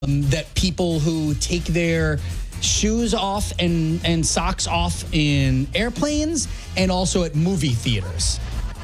that people who take their shoes off and socks off in airplanes and also at movie theaters.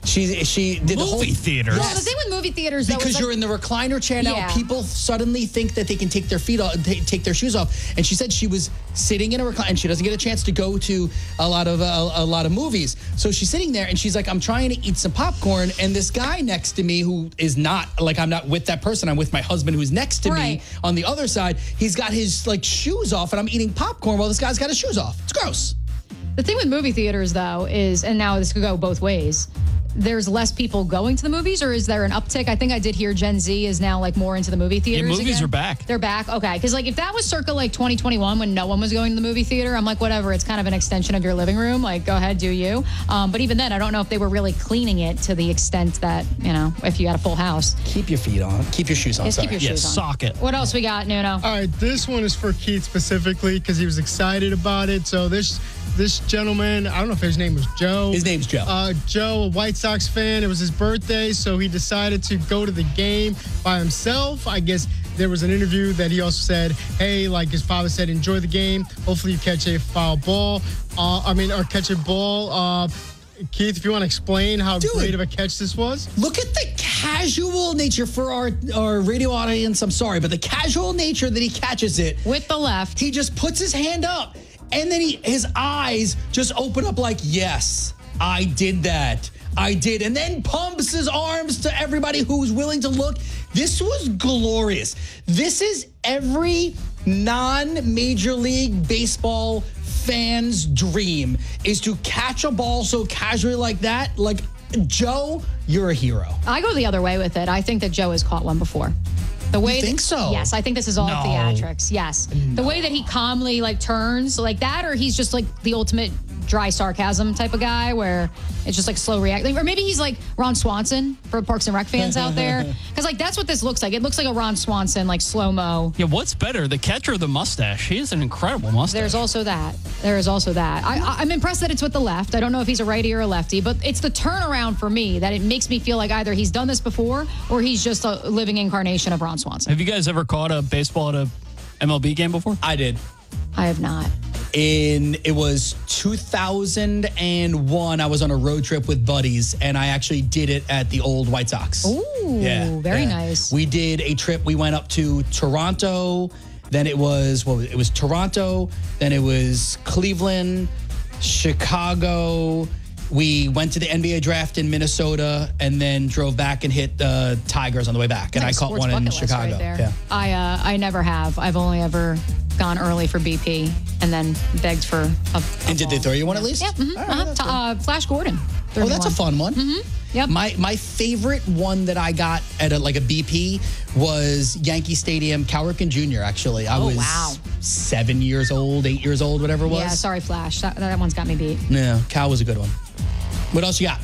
She did the whole theaters. Yes. Well, the thing with movie theaters, though, because is you're in the recliner chair now. Yeah. People suddenly think that they can take their feet off, take their shoes off. And she said she was sitting in a recliner, and she doesn't get a chance to go to a lot of movies. So she's sitting there, and she's like, "I'm trying to eat some popcorn." And this guy next to me, who is not like, I'm not with that person. I'm with my husband, who's next to me on the other side. He's got his shoes off, and I'm eating popcorn while this guy's got his shoes off. It's gross. The thing with movie theaters, though, is, and now this could go both ways, there's less people going to the movies, or is there an uptick? I think I did hear Gen Z is now more into the movie theaters. Yeah, movies again. are back. They're back? Okay. Because if that was circa 2021 when no one was going to the movie theater, I'm like, whatever, it's kind of an extension of your living room. Go ahead, do you. But even then, I don't know if they were really cleaning it to the extent that, if you had a full house. Keep your feet on. Keep your shoes on. Yes, keep your shoes on. Sock it. What else we got, Nuno? All right, this one is for Keith specifically because he was excited about it. So this gentleman, I don't know if his name was Joe. His name's Joe. Joe, a White Sox fan. It was his birthday, so he decided to go to the game by himself. I guess there was an interview that he also said, hey, his father said, enjoy the game. Hopefully you catch a foul ball. Or catch a ball. Keith, if you want to explain how great of a catch this was. Look at the casual nature for our radio audience. I'm sorry, but the casual nature that he catches it. With the left. He just puts his hand up, and then his eyes just open up yes, I did that. I did. And then pumps his arms to everybody who's willing to look. This was glorious. This is every non-Major League Baseball fan's dream, is to catch a ball so casually like that. Joe, you're a hero. I go the other way with it. I think that Joe has caught one before. The way You think so? Yes, I think this is all theatrics. Yes. The way that he calmly turns like that, or he's just the ultimate dry sarcasm type of guy where it's just slow reacting. Or maybe he's like Ron Swanson for Parks and Rec fans out there. Because that's what this looks like. It looks like a Ron Swanson, slow-mo. Yeah, what's better, the catcher or the mustache? He has an incredible mustache. There's also that. There is also that. I'm impressed that it's with the left. I don't know if he's a righty or a lefty, but it's the turnaround for me that it makes me feel like either he's done this before or he's just a living incarnation of Ron Swanson. Have you guys ever caught a baseball at a MLB game before? I did. I have not. It was 2001. I was on a road trip with buddies, and I actually did it at the old White Sox. Ooh, very nice. We did a trip. We went up to Toronto. Then it was Toronto. Then it was Cleveland, Chicago. We went to the NBA draft in Minnesota, and then drove back and hit the Tigers on the way back. And I caught one in Chicago. Right there. Yeah. I never have. I've only ever gone early for BP and then begged for a And did they throw you one at least? Yeah. Mm-hmm. Flash Gordon. Oh, that's a fun one. Mm-hmm. Yep. My favorite one that I got at a BP was Yankee Stadium, Cal Ripken Jr. Actually, I was 7 years old, 8 years old, whatever it was. Yeah, sorry, Flash. That one's got me beat. Yeah, Cal was a good one. What else you got?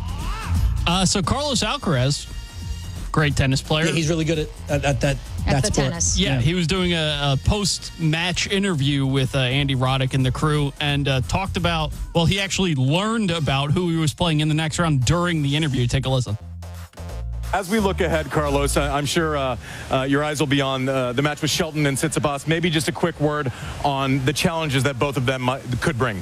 So Carlos Alcaraz, great tennis player. Yeah, he's really good at that sport. Tennis. Yeah, he was doing a post-match interview with Andy Roddick and the crew and talked about, he actually learned about who he was playing in the next round during the interview. Take a listen. As we look ahead, Carlos, I'm sure your eyes will be on the match with Shelton and Tsitsipas. Maybe just a quick word on the challenges that both of them could bring.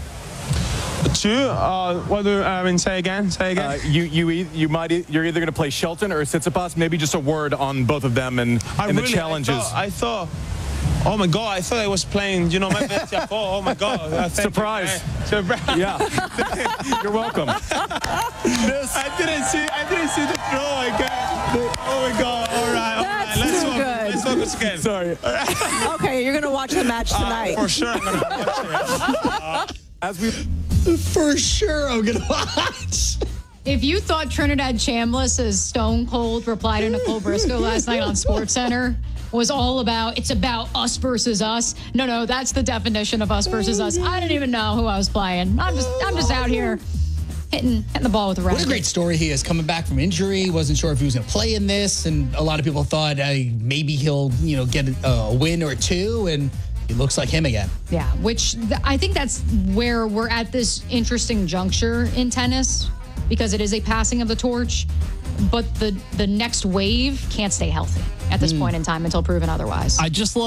What do say again? Say again. You're either going to play Shelton or Tsitsipas. Maybe just a word on both of them and the challenges. I thought, oh my God! I thought I was playing. My best. Oh my God! Surprise! Yeah. You're welcome. I didn't see the throw again. Oh my God! All right. That's too good. Let's focus again. Sorry. Okay, you're gonna watch the match tonight. For sure, I'm gonna watch it. For sure, I'm gonna watch. If you thought Trinidad Chambliss, as Stone Cold replied to Nicole Briscoe last night on SportsCenter, was all about, it's about us versus us. No, that's the definition of us versus us. I didn't even know who I was playing. I'm just out here hitting the ball with a racket. What a great story he is, coming back from injury. Wasn't sure if he was going to play in this, and a lot of people thought maybe he'll get a win or two, and he looks like him again. Yeah, which I think that's where we're at this interesting juncture in tennis, because it is a passing of the torch. but the next wave can't stay healthy at this point in time until proven otherwise. I just love